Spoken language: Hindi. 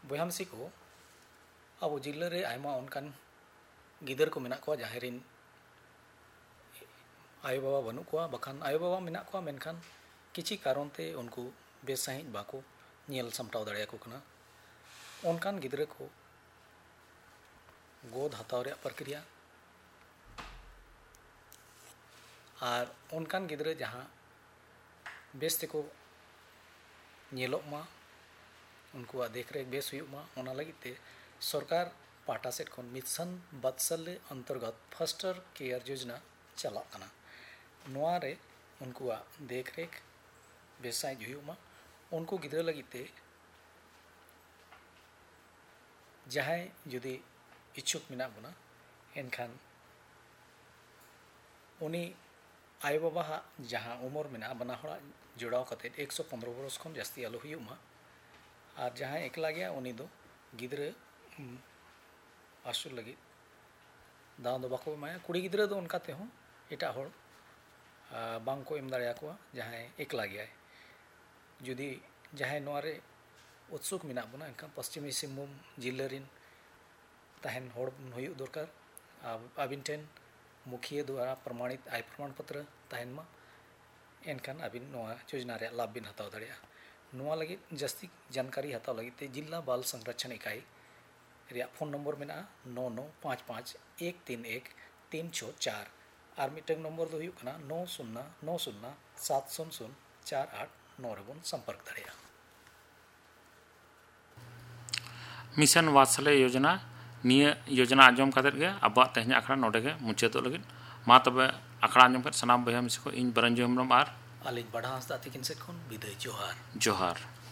बयहा मिसी को अब जिले रे आयमा उनकान गिदर को मेना को जहां रिन आयो बाबा बनू को बखान आयो बाबा मेना को मेनखान किछि कारण ते उनको बेसाही बाको नेल समटाव दाड़िया को कना उनकान गिदरे को गोद हताव रे प्रक्रिया और उनकान गिदरे जहां बेस ते को नेलोक मा उनको देखरेख बेस हुई मा ओना लगित ते सरकार पाटा सेट खन मिशन बत्सल्य अंतर्गत फास्टर केयर योजना चला कना नोआ रे उनको देखरेख बेसाई हुई मा उनको गिदरे लगित ते जहां जुदी इच्छुक मिना बना एनखान उनी आय बाबा जहां उमर मिना बना हड़ा जोड़ाव कते 115 बरस खन जास्ती आलो हुई मा और जहां एकला गया उनी दो गिदरे आसुर लगी दाव दो बाको माया कुड़ी गिदरे दो उनका ते हो एटा होड़ बांग को एम दाड़िया को जहां एकला गया जुदी जहां नोरे उत्सुक मिना बना एनखान पश्चिमी सिंहभूम जिले रिन तहन होड़ हुई दरकार आबिन टेन मुखिया द्वारा प्रमाणित आय प्रमाण पत्र तहन मा एनखान आबिन नोआ योजना रे लाभ बिन हताव दाड़िया नोआ लगी जस्ती जानकारी हताव लगी ते जिला बाल संरक्षण इकाई रिया फोन नंबर में 9955131364 और मिटन नंबर दो हुई 9090700489 रेबन संपर्क दाड़िया मिशन वात्सल्य योजना निया योजना आजम कादर गे अब तेहन आखड़ा नोडे गे मुचाद लगे मा तबे आखड़ा आजम कर सनाम बया मिस को इन बरंजो हमरम आर आलिज बड़ा हंसदा तिकिन से खन विदाय जोहार जोहार।